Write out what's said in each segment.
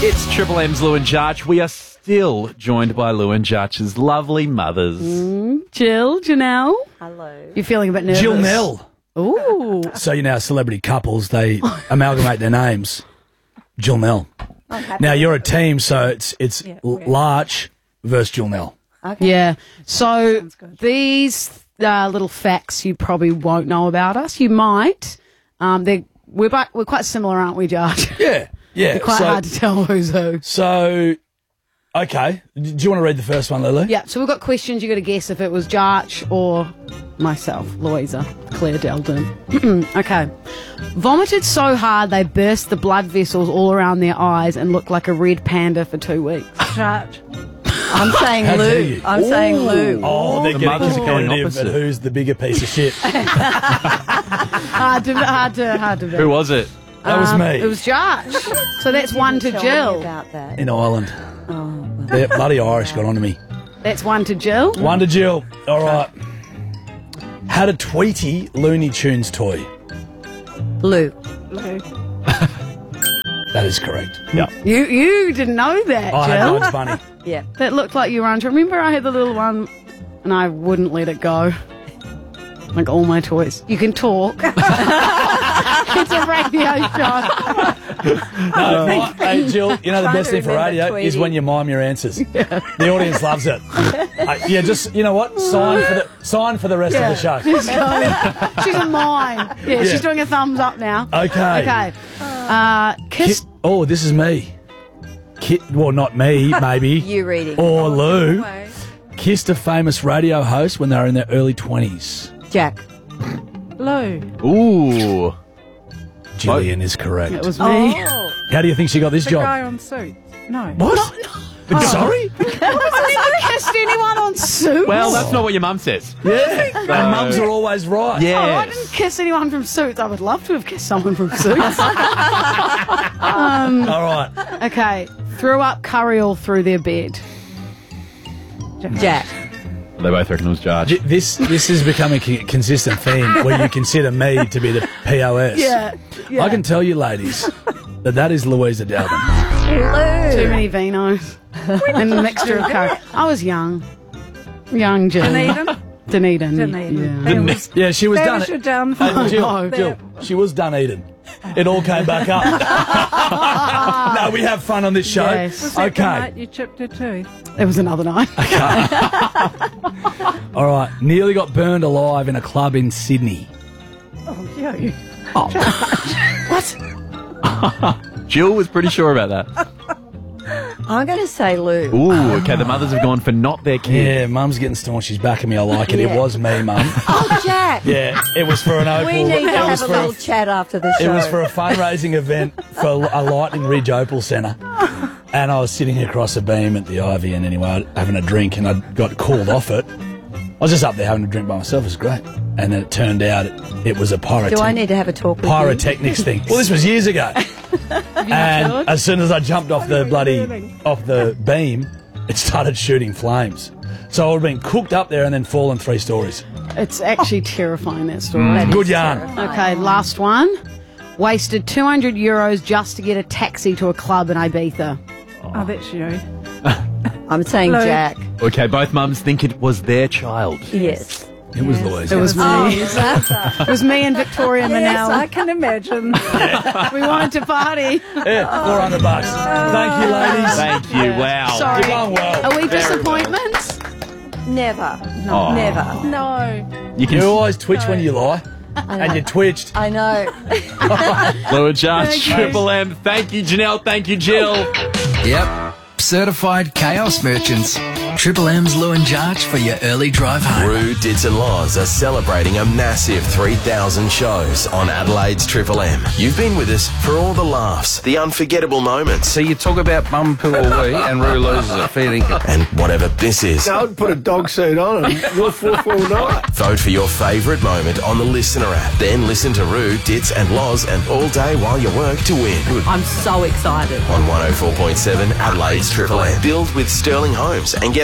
It's Triple M's Lou and Jarch. We are still joined by Lou and Jarch's lovely mothers. Jill, Janelle. Hello. You're feeling a bit nervous. Jill Nell. Ooh. So, you know, celebrity couples, they amalgamate their names. Jill Nell. Now, you're a team, so it's Larch versus Jill Nell. Okay. Yeah. So these little facts you probably won't know about us. You might. We're quite similar, aren't we, Jarch? Yeah. Yeah. Quite hard to tell who's who. So, okay. Do you want to read the first one, Lily? Yeah, so we've got questions. You've got to guess if it was Jarch or myself, Louisa, Claire Delden. Okay. Vomited so hard they burst the blood vessels all around their eyes and looked like a red panda for 2 weeks. Jarch. I'm saying How dare Lou. you? I'm saying Lou. Oh, they're The getting mothers are going competitive, opposite. but who's the bigger piece of shit? Hard to be. Who was it? That was me. It was Jarch. So that's 1 to Tell me Jill. about that. In Ireland. Oh, They're bloody Irish got onto me. That's 1 to Jill. 1 to Jill. All right. Had a Tweety Looney Tunes toy. Lou. That is correct. Yeah. You didn't know that, I had Jill. mine's bunny. Yeah. That looked like you were under. Remember I had the little one and I wouldn't let it go. Like all my toys. You can talk. It's a radio show. No, hey, Jill, you know the Trying best to thing for remember radio Tweety. is when you mime your answers. The audience loves it. Yeah, just, you know what? Sign for the rest of the show. She's a mime. Yeah, she's doing a thumbs up now. Okay. Okay. Kiss. Oh, this is me. Well, not me, maybe. You reading. Or Lou. Kissed a famous radio host when they were in their early 20s. Jack. Lou. Ooh. Gillian is correct. It was me. How do you think she got this The job? guy on Suits. No. What? Sorry? I've never kissed anyone on Suits. Well, that's not what your mum says. Yeah. And mums are always right. Oh, I Yes. didn't kiss anyone from Suits. I would love to have kissed someone from Suits. All right. Okay. Threw up curry all through their bed. Jack. They both reckon it was Jarch. This is becoming a consistent theme where you consider me to be the POS. Yeah. I can tell you, ladies, that is Louisa Delden. Too many vinos and a mixture of curry. I was young. Young Jill. Dunedin. Dunedin. Yeah. That was, Yeah, she was that done was your it. downfall. Jill, she was done eating. It all came back up. No, we have fun on this show. Yes. Was that the Okay. night you chipped her tooth? It was another night. All right. Nearly got burned alive in a club in Sydney. Oh, you. Jill was pretty sure about that. I'm going to say Lou. Ooh, okay, the mothers have gone for not their kid. Yeah, Mum's getting staunch. She's backing me. I like it. Yeah. It was me, Mum. Oh, Jack. Yeah, it was for an Opal. We need to it was have a for little chat after the show. It was for a fundraising event for a Lightning Ridge Opal Centre. And I was sitting across a beam at the Ivy and anyway, having a drink, and I got called off it. I was just up there having a drink by myself. It was great. And then it turned out it was a Do I need to have a talk with pyrotechnics thing. Well, this was years ago. And as soon as I jumped off the beam, it started shooting flames. So I would have been cooked up there and then fallen 3 stories. It's actually terrifying, that story. Good yarn. Okay, last one. Wasted €200 just to get a taxi to a club in Ibiza. Oh, that's you. I'm saying Lou. Jack. Okay, both mums think it was their child. Yes. It was Louisa. It was me. Oh, It was me and Victoria Yes, I Manel. can imagine. We wanted to party. Yeah, $400. Thank you, ladies. Thank you, wow. Sorry. You've done well. Are we Very disappointments? Never. Oh. Never. No. You can You always twitch when you lie. And you twitched. I know. Lou and Jarch, Triple M. Thank you, Janelle. Thank you, Jill. Yep. Certified chaos merchants. Triple M's Lou and Jarch for your early drive home. Roo, Dits and Loz are celebrating a massive 3,000 shows on Adelaide's Triple M. You've been with us for all the laughs, the unforgettable moments, So you talk about bum poo or wee and Roo loses a feeling. and whatever this is. I'd put a dog suit on and woof woof all night. Vote for your favourite moment on the Listener app. Then listen to Roo, Dits and Loz and all day while you work to win. I'm so excited. On 104.7 Adelaide's Triple M. Build with Sterling Homes and get up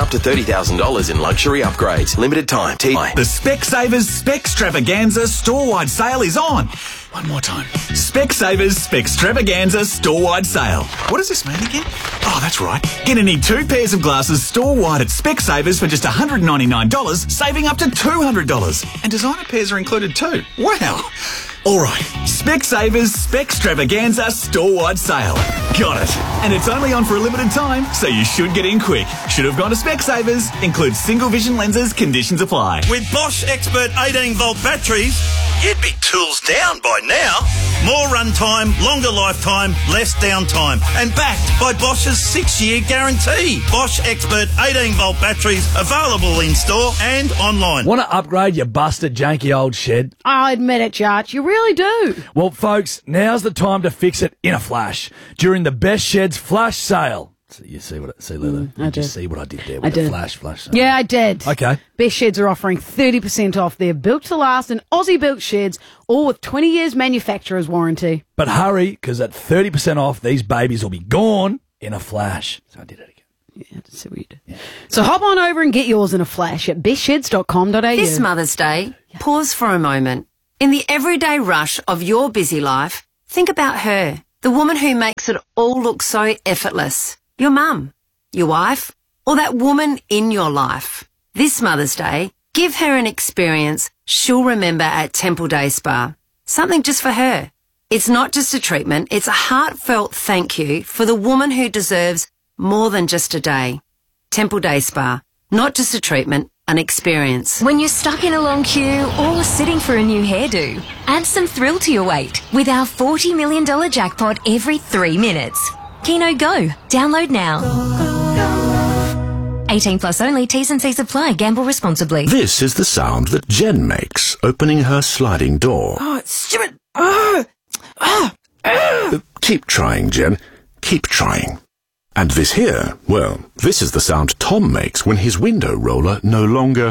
up to $30,000 in luxury upgrades. Limited time. The Specsavers Specstravaganza store-wide sale is on. One more time. Specsavers Specstravaganza store-wide sale. What does this mean again? Oh, that's right. Get any 2 pairs of glasses store-wide at Specsavers for just $199, saving up to $200. And designer pairs are included too. Wow. All right, Specsavers Specstravaganza store-wide sale. Got it. And it's only on for a limited time, so you should get in quick. Should have gone to Specsavers. Includes single vision lenses. Conditions apply. With Bosch Expert 18-volt batteries, you'd be tools down by now. More runtime, longer lifetime, less downtime. And backed by Bosch's 6-year guarantee. Bosch Expert 18-volt batteries available in-store and online. Want to upgrade your busted, janky old shed? I'll admit it, Jarch. You really do. Well, folks, now's the time to fix it in a flash during the Best Sheds flash sale. So you see what I did. See what I did there with the flash sale? Yeah, I did. Okay. Best Sheds are offering 30% off their built-to-last and Aussie-built sheds, all with 20 years manufacturer's warranty. But hurry, because at 30% off, these babies will be gone in a flash. So I did it again. Yeah, I see what you did. Yeah. So hop on over and get yours in a flash at bestsheds.com.au. This Mother's Day, pause for a moment. In the everyday rush of your busy life, think about her, the woman who makes it all look so effortless. Your mum, your wife, or that woman in your life. This Mother's Day, give her an experience she'll remember at Temple Day Spa. Something just for her. It's not just a treatment, it's a heartfelt thank you for the woman who deserves more than just a day. Temple Day Spa, not just a treatment, an experience. When you're stuck in a long queue or sitting for a new hairdo, add some thrill to your wait with our $40 million jackpot every 3 minutes. Keno Go. Download now. 18 plus only. T's and C's apply. Gamble responsibly. This is the sound that Jen makes opening her sliding door. Oh, it's stupid. Keep trying, Jen. Keep trying. And this here, well, this is the sound Tom makes when his window roller no longer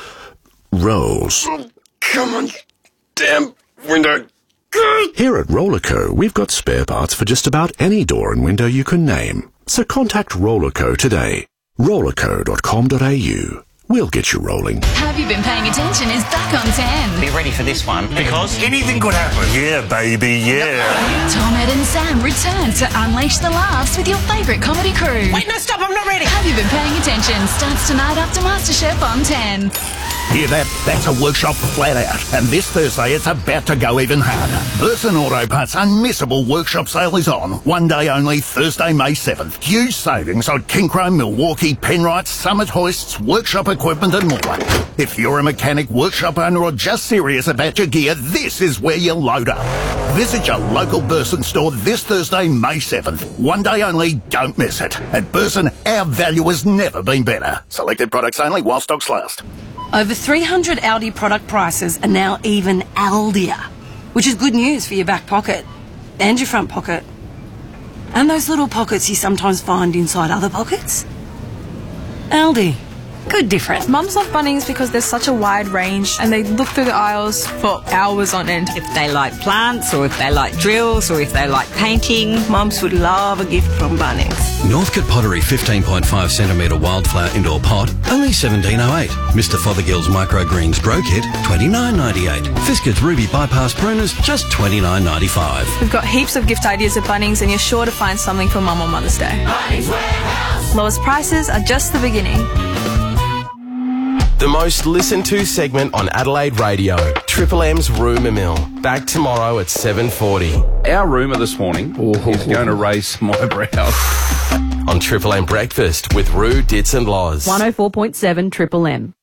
rolls. Oh, come on, damn window. Here at Rollerco, we've got spare parts for just about any door and window you can name. So contact Rollerco today. Rollerco.com.au. We'll get you rolling. Have You Been Paying Attention is back on 10. Be ready for this one, because anything could happen. Yeah, baby, yeah. Tom, Ed and Sam return to unleash the laughs with your favourite comedy crew. Wait, no, stop, I'm not ready. Have You Been Paying Attention starts tonight after MasterChef on 10. Hear that? That's a workshop flat out. And this Thursday, it's about to go even harder. Burson Auto Parts' unmissable workshop sale is on. One day only, Thursday, May 7th. Huge savings on Kinchrome, Milwaukee, Penrite, Summit hoists, workshop equipment and more. If you're a mechanic, workshop owner or just serious about your gear, this is where you load up. Visit your local Burson store this Thursday, May 7th. One day only, don't miss it. At Burson, our value has never been better. Selected products only while stocks last. Over 300 Aldi product prices are now even Aldier, which is good news for your back pocket and your front pocket. And those little pockets you sometimes find inside other pockets. Aldi. Good difference. Mums love Bunnings because there's such a wide range and they look through the aisles for hours on end. If they like plants or if they like drills or if they like painting, mums would love a gift from Bunnings. Northcote Pottery 15.5 centimetre wildflower indoor pot, only $17.08. Mr Fothergill's microgreens grow kit, $29.98. Fiskett's ruby bypass pruners, just $29.95. We've got heaps of gift ideas at Bunnings and you're sure to find something for Mum on Mother's Day. Bunnings Warehouse. Lowest prices are just the beginning. The most listened to segment on Adelaide Radio, Triple M's Rumour Mill. Back tomorrow at 7:40. Our rumour this morning is going to raise some eyebrows. On Triple M Breakfast with Roo, Ditz and Loz. 104.7 Triple M.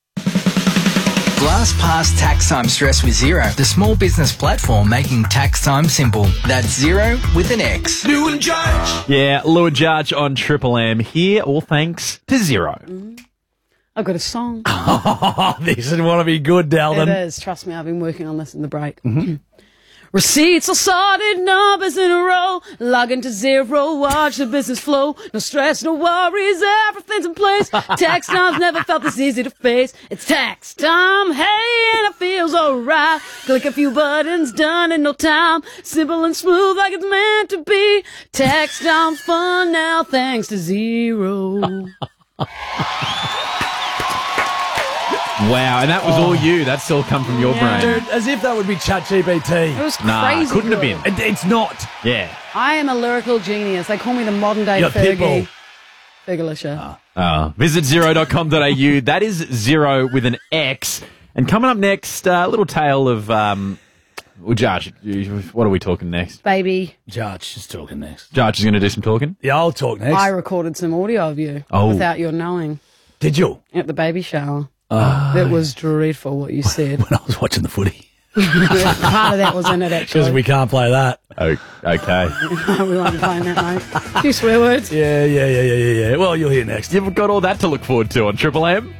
Blast past tax time stress with Xero, the small business platform making tax time simple. That's Xero with an X. Lou and Judge. Yeah, Lou and Judge on Triple M here, all thanks to Xero. I've got a song. This is want to be good, Dalton. It is. Trust me, I've been working on this in the break. Mm-hmm. Receipts all sorted, numbers in a row. Log into Xero, watch the business flow. No stress, no worries, everything's in place. Tax time's never felt this easy to face. It's tax time, hey, and it feels alright. Click a few buttons, done in no time. Simple and smooth like it's meant to be. Tax time fun now, thanks to Xero. Wow, and that was all you. That's all come from your brain. Dude, as if that would be ChatGPT. It was Nah, crazy. couldn't have good. been. It's not. Yeah. I am a lyrical genius. They call me the modern day You're Fergie. Pitbull. Fergalicious. Visit zero.com.au. That is zero with an X. And coming up next, a little tale of... well, Josh, what are we talking next? Baby, Josh is talking next. Josh is going to do some talking? Yeah, I'll talk next. I recorded some audio of you without your knowing Did you? at the baby shower. It was dreadful what you said. When I was watching the footy. Part of that was in it, actually. Because we can't play that. Oh, okay. We won't be playing that, mate. A few swear words. Yeah. Well, you'll hear next. You've got all that to look forward to on Triple M.